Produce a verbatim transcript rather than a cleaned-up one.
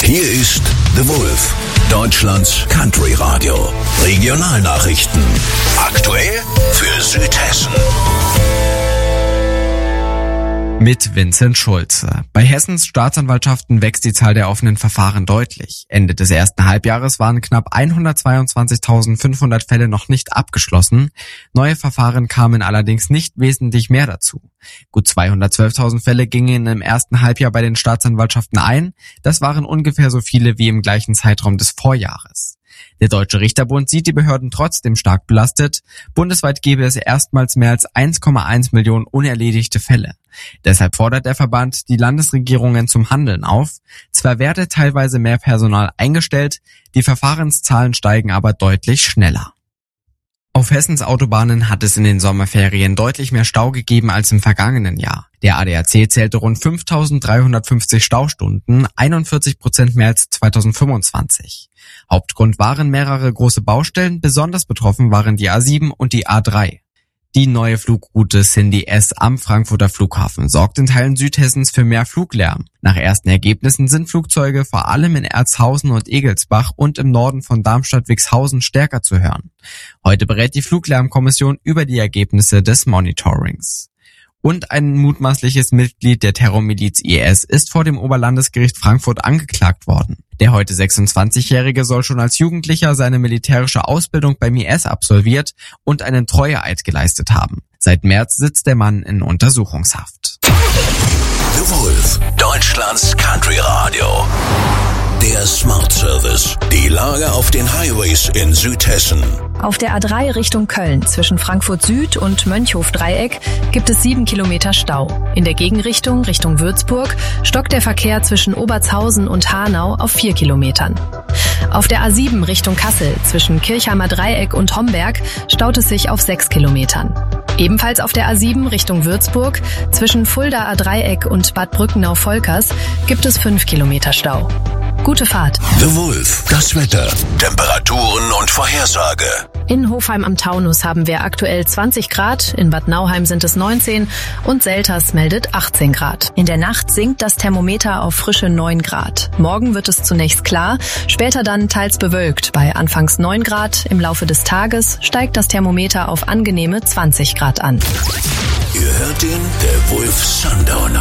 Hier ist The Wolf, Deutschlands Country Radio. Regionalnachrichten. Aktuell für Südhessen. Mit Vincent Schulze. Bei Hessens Staatsanwaltschaften wächst die Zahl der offenen Verfahren deutlich. Ende des ersten Halbjahres waren knapp hundertzweiundzwanzigtausendfünfhundert Fälle noch nicht abgeschlossen. Neue Verfahren kamen allerdings nicht wesentlich mehr dazu. Gut zweihundertzwölftausend Fälle gingen im ersten Halbjahr bei den Staatsanwaltschaften ein. Das waren ungefähr so viele wie im gleichen Zeitraum des Vorjahres. Der Deutsche Richterbund sieht die Behörden trotzdem stark belastet. Bundesweit gäbe es erstmals mehr als eins Komma eins Millionen unerledigte Fälle. Deshalb fordert der Verband die Landesregierungen zum Handeln auf. Zwar werde teilweise mehr Personal eingestellt, die Verfahrenszahlen steigen aber deutlich schneller. Auf Hessens Autobahnen hat es in den Sommerferien deutlich mehr Stau gegeben als im vergangenen Jahr. Der A D A C zählte rund fünftausenddreihundertfünfzig Staustunden, einundvierzig Prozent mehr als zweitausendfünfundzwanzig. Hauptgrund waren mehrere große Baustellen, besonders betroffen waren die A sieben und die A drei. Die neue Flugroute Cindy S am Frankfurter Flughafen sorgt in Teilen Südhessens für mehr Fluglärm. Nach ersten Ergebnissen sind Flugzeuge vor allem in Erzhausen und Egelsbach und im Norden von Darmstadt-Wixhausen stärker zu hören. Heute berät die Fluglärmkommission über die Ergebnisse des Monitorings. Und ein mutmaßliches Mitglied der Terrormiliz I S ist vor dem Oberlandesgericht Frankfurt angeklagt worden. Der heute sechsundzwanzigjährige soll schon als Jugendlicher seine militärische Ausbildung beim I S absolviert und einen Treueeid geleistet haben. Seit März sitzt der Mann in Untersuchungshaft. The Wolf, Deutschlands Country Radio. Der Smart Service. Die Lage auf den Highways in Südhessen. Auf der A drei Richtung Köln zwischen Frankfurt Süd und Mönchhof-Dreieck gibt es sieben Kilometer Stau. In der Gegenrichtung Richtung Würzburg stockt der Verkehr zwischen Obertshausen und Hanau auf vier Kilometern. Auf der A sieben Richtung Kassel zwischen Kirchheimer Dreieck und Homberg staut es sich auf sechs Kilometern. Ebenfalls auf der A sieben Richtung Würzburg zwischen Fuldaer Dreieck und Bad Brückenau-Volkers gibt es fünf Kilometer Stau. Gute Fahrt. The Wolf, das Wetter, Temperaturen und Vorhersage. In Hofheim am Taunus haben wir aktuell zwanzig Grad, in Bad Nauheim sind es neunzehn und Selters meldet achtzehn Grad. In der Nacht sinkt das Thermometer auf frische neun Grad. Morgen wird es zunächst klar, später dann teils bewölkt. Bei anfangs neun Grad, im Laufe des Tages steigt das Thermometer auf angenehme zwanzig Grad an. Ihr hört den The Wolf Sundowner.